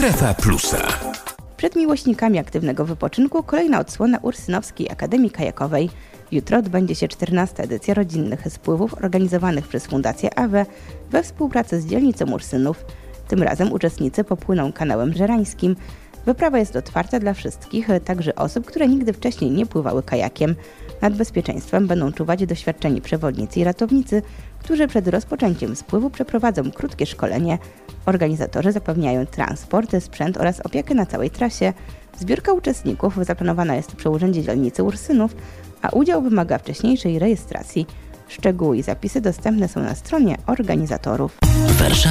Strefa Plusa. Przed miłośnikami aktywnego wypoczynku kolejna odsłona Ursynowskiej Akademii Kajakowej. Jutro odbędzie się 14. edycja rodzinnych spływów organizowanych przez Fundację AWE we współpracy z dzielnicą Ursynów. Tym razem uczestnicy popłyną kanałem żerańskim. Wyprawa jest otwarta dla wszystkich, także osób, które nigdy wcześniej nie pływały kajakiem. Nad bezpieczeństwem będą czuwać doświadczeni przewodnicy i ratownicy, którzy przed rozpoczęciem spływu przeprowadzą krótkie szkolenie. Organizatorzy zapewniają transport, sprzęt oraz opiekę na całej trasie. Zbiórka uczestników zaplanowana jest przy Urzędzie Dzielnicy Ursynów, a udział wymaga wcześniejszej rejestracji. Szczegóły i zapisy dostępne są na stronie organizatorów. Warszawa.